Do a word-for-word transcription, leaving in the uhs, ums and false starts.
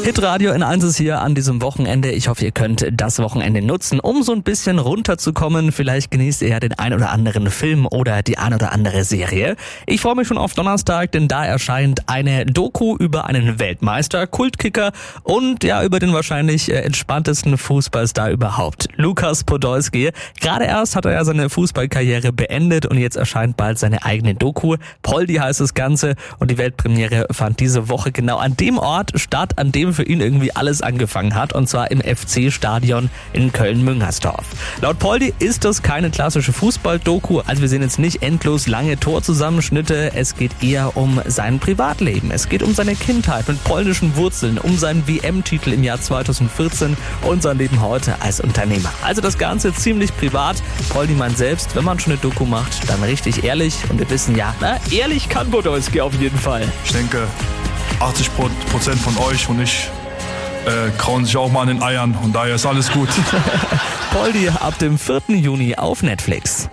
Hitradio N eins ist hier an diesem Wochenende. Ich hoffe, ihr könnt das Wochenende nutzen, um so ein bisschen runterzukommen. Vielleicht genießt ihr ja den ein oder anderen Film oder die ein oder andere Serie. Ich freue mich schon auf Donnerstag, denn da erscheint eine Doku über einen Weltmeister, Kultkicker und ja über den wahrscheinlich entspanntesten Fußballstar überhaupt, Lukas Podolski. Gerade erst hat er ja seine Fußballkarriere beendet und jetzt erscheint bald seine eigene Doku. Poldi heißt das Ganze und die Weltpremiere fand diese Woche genau an dem Ort statt, an dem für ihn irgendwie alles angefangen hat, und zwar im F C-Stadion in Köln-Müngersdorf. Laut Poldi ist das keine klassische Fußball-Doku, also wir sehen jetzt nicht endlos lange Torzusammenschnitte, es geht eher um sein Privatleben, es geht um seine Kindheit mit polnischen Wurzeln, um seinen W M-Titel im Jahr zweitausendvierzehn und sein Leben heute als Unternehmer. Also das Ganze ziemlich privat. Poldi meint selbst, wenn man schon eine Doku macht, dann richtig ehrlich, und wir wissen ja, na, ehrlich kann Podolski auf jeden Fall. Ich denke, achtzig Prozent von euch und ich äh, krauen sich auch mal an den Eiern und daher ist alles gut. Poldi ab dem vierten Juni auf Netflix.